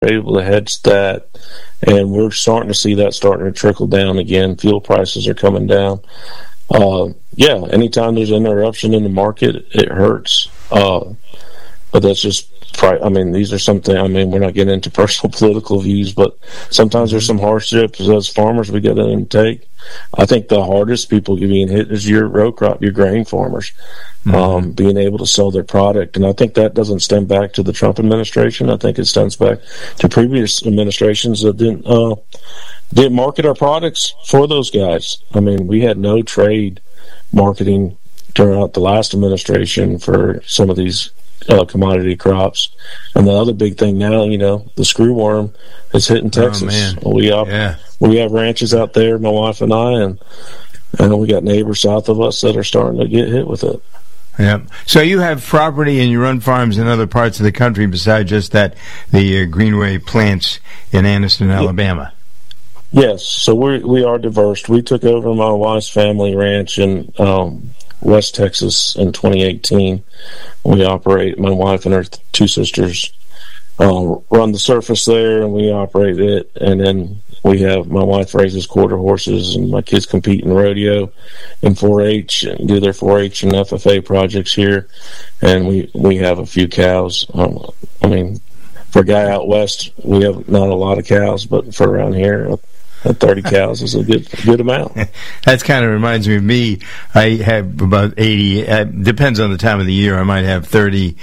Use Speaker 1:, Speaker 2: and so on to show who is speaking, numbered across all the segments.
Speaker 1: able to hedge that, and we're starting to see that starting to trickle down again. Fuel prices are coming down. Anytime there's interruption in the market, it hurts. But that's just, these are something, we're not getting into personal political views, but sometimes there's some hardships as farmers we got to take. I think the hardest people being hit is your row crop, your grain farmers, being able to sell their product. And I think that doesn't stem back to the Trump administration. I think it stems back to previous administrations that didn't market our products for those guys. We had no trade marketing throughout the last administration for some of these commodity crops. And the other big thing now, the screwworm is hitting Texas. We have ranches out there, my wife and I, and we got neighbors south of us that are starting to get hit with it.
Speaker 2: Yeah. So you have property and you run farms in other parts of the country besides just the Greenway plants in Anniston, Alabama.
Speaker 1: Yes. So we are diverse. We took over my wife's family ranch in West Texas in 2018. We operate, my wife and her two sisters run the surface there, and we operate it. And then my wife raises quarter horses, and my kids compete in rodeo and 4-H and do their 4-H and FFA projects here. And we have a few cows. For a guy out west, we have not a lot of cows, but for around here, 30 cows is a good amount.
Speaker 2: That kind of reminds me of me. I have about 80, depends on the time of the year. I might have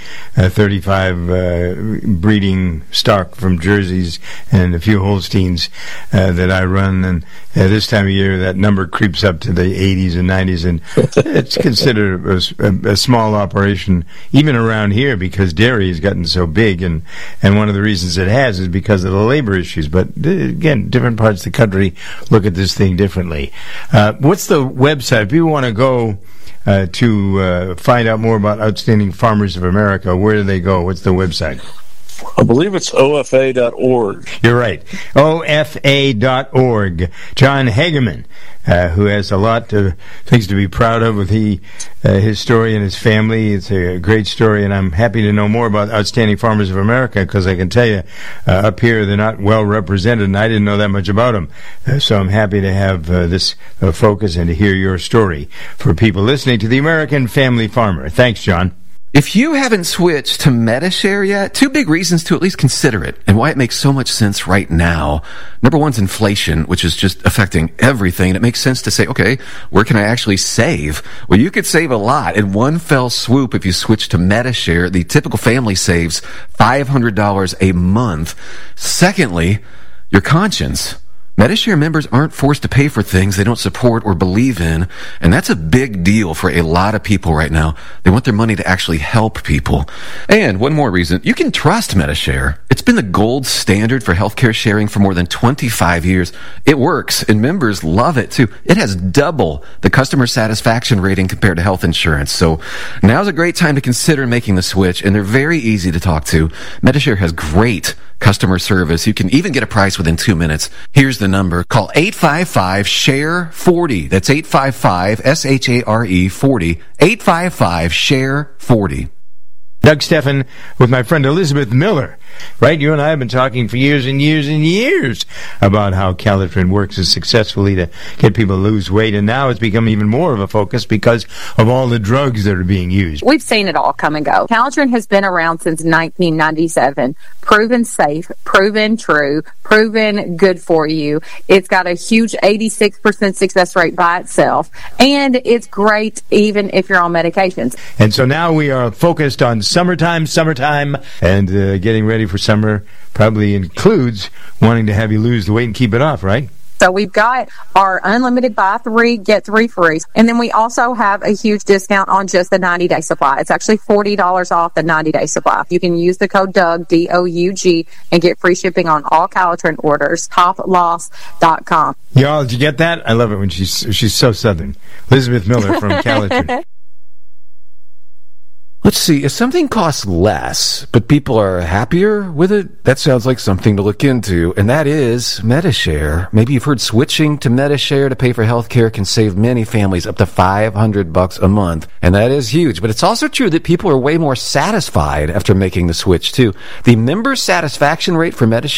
Speaker 2: 35 breeding stock from Jerseys and a few Holsteins that I run. And this time of year, that number creeps up to the 80s and 90s. And it's considered a small operation, even around here, because dairy has gotten so big. And one of the reasons it has is because of the labor issues. But again, different parts of the country look at this thing differently. What's the website? If people want to go to find out more about Outstanding Farmers of America, where do they go? What's the website?
Speaker 1: I believe it's OFA.org.
Speaker 2: You're right. OFA.org. John Hagemann, who has a lot of things to be proud of with his story and his family. It's a great story, and I'm happy to know more about Outstanding Farmers of America, because I can tell you, up here, they're not well represented, and I didn't know that much about them. So I'm happy to have this focus and to hear your story for people listening to the American Family Farmer. Thanks, John.
Speaker 3: If you haven't switched to Medi-Share yet, two big reasons to at least consider it and why it makes so much sense right now. Number one's inflation, which is just affecting everything. And it makes sense to say, okay, where can I actually save? Well, you could save a lot in one fell swoop if you switch to Medi-Share. The typical family saves $500 a month. Secondly, your conscience. Medi-Share members aren't forced to pay for things they don't support or believe in, and that's a big deal for a lot of people right now. They want their money to actually help people. And one more reason, you can trust Medi-Share. It's been the gold standard for healthcare sharing for more than 25 years. It works, and members love it too. It has double the customer satisfaction rating compared to health insurance. So now's a great time to consider making the switch, and they're very easy to talk to. Medi-Share has great customer service. You can even get a price within 2 minutes. Here's the number. Call 855-SHARE-40. That's 855-SHARE 40. 855-SHARE-40.
Speaker 2: Doug Steffen with my friend Elizabeth Miller. Right? You and I have been talking for years and years and years about how Calitrin works as successfully to get people to lose weight, and now it's become even more of a focus because of all the drugs that are being used.
Speaker 4: We've seen it all come and go. Calitrin has been around since 1997. Proven safe, proven true, proven good for you. It's got a huge 86% success rate by itself, and it's great even if you're on medications.
Speaker 2: And so now we are focused on summertime, and getting ready for summer probably includes wanting to have you lose the weight and keep it off, right?
Speaker 4: So we've got our unlimited buy 3, get 3 free. And then we also have a huge discount on just the 90-day supply. It's actually $40 off the 90-day supply. You can use the code DOUG, D-O-U-G, and get free shipping on all Calitrin orders, toploss.com.
Speaker 2: Y'all, did you get that? I love it when she's so Southern. Elizabeth Miller from Calitrin.
Speaker 3: Let's see, if something costs less, but people are happier with it, that sounds like something to look into, and that is Medi-Share. Maybe you've heard switching to Medi-Share to pay for healthcare can save many families up to $500 a month, and that is huge. But it's also true that people are way more satisfied after making the switch, too. The member satisfaction rate for Medi-Share